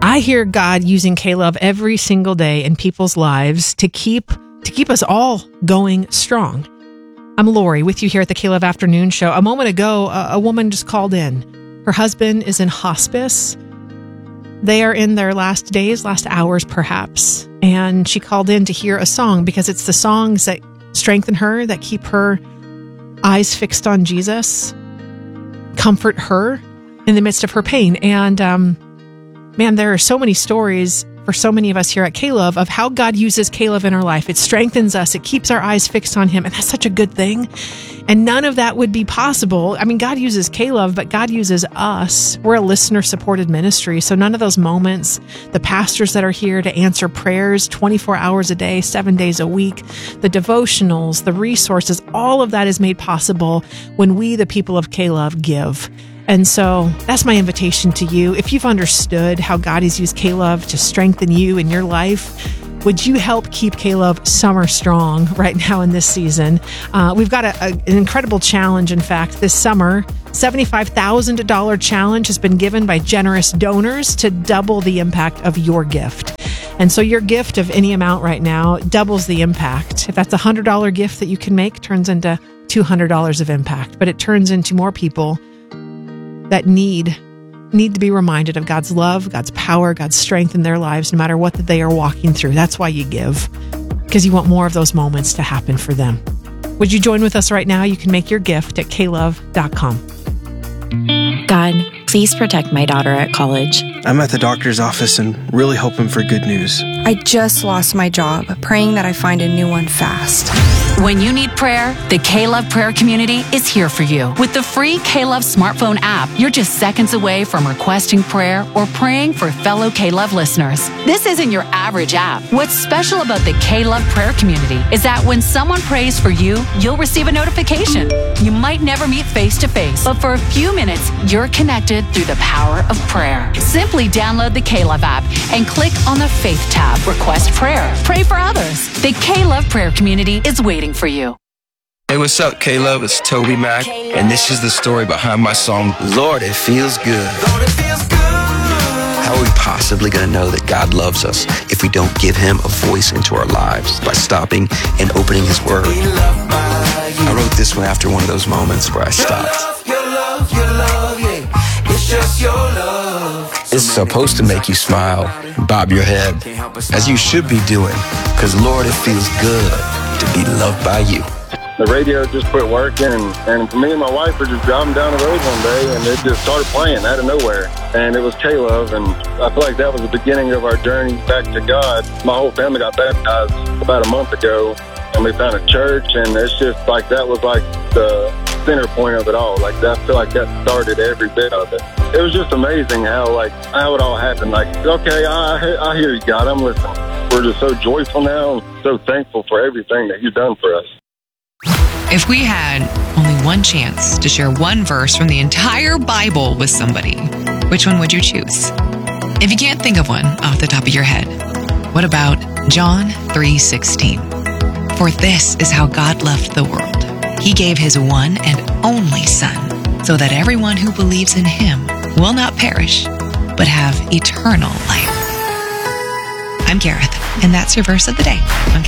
I hear God using K-Love every single day in people's lives to keep us all going strong. I'm Lori with you here at the K-Love Afternoon Show. A moment ago, a woman just called in. Her husband is in hospice. They are in their last days, last hours perhaps. And she called in to hear a song because it's the songs that strengthen her, that keep her eyes fixed on Jesus, comfort her in the midst of her pain. And man, there are so many stories for so many of us here at K-Love of how God uses K-Love in our life. It strengthens us. It keeps our eyes fixed on Him. And that's such a good thing. And none of that would be possible. I mean, God uses K-Love, but God uses us. We're a listener-supported ministry. So none of those moments, the pastors that are here to answer prayers 24 hours a day, 7 days a week, the devotionals, the resources, all of that is made possible when we, the people of K-Love, give. And so that's my invitation to you. If you've understood how God has used K-Love to strengthen you in your life, would you help keep K-Love summer strong right now in this season? We've got an incredible challenge. In fact, this summer, $75,000 challenge has been given by generous donors to double the impact of your gift. And so your gift of any amount right now doubles the impact. If that's a $100 gift that you can make, turns into $200 of impact, but it turns into more people that need to be reminded of God's love, God's power, God's strength in their lives, no matter what that they are walking through. That's why you give, because you want more of those moments to happen for them. Would you join with us right now? You can make your gift at klove.com. God, please protect my daughter at college. I'm at the doctor's office and really hoping for good news. I just lost my job, praying that I find a new one fast. When you need prayer, the K-Love prayer community is here for you. With the free K-Love smartphone app, you're just seconds away from requesting prayer or praying for fellow K-Love listeners. This isn't your average app. What's special about the K-Love prayer community is that when someone prays for you, you'll receive a notification. You might never meet face to face, but for a few minutes, you're connected through the power of prayer. Simply download the K-Love app and click on the Faith tab. Request prayer. Pray for others. The K-Love prayer community is waiting for you. Hey, what's up, K-Love? It's Toby Mac, and this is the story behind my song, Lord, It Feels Good. How are we possibly going to know that God loves us if we don't give Him a voice into our lives by stopping and opening His Word? I wrote this one after one of those moments where I stopped. It's supposed to make you smile, bob your head, as you should be doing, because Lord, it feels good to be loved by you. The radio just quit working, and me and my wife were just driving down the road one day, and it just started playing out of nowhere. And it was K-Love, and I feel like that was the beginning of our journey back to God. My whole family got baptized about a month ago, and we found a church, and it's just like that was like the center point of it all. Like I feel like that started every bit of it. It was just amazing how it all happened. Like, okay, I hear you, God, I'm listening. We're just so joyful now, and so thankful for everything that You've done for us. If we had only one chance to share one verse from the entire Bible with somebody, which one would you choose? If you can't think of one off the top of your head, what about John 3:16? For this is how God loved the world. He gave His one and only Son, so that everyone who believes in Him will not perish, but have eternal life. I'm Gareth, and that's your verse of the day on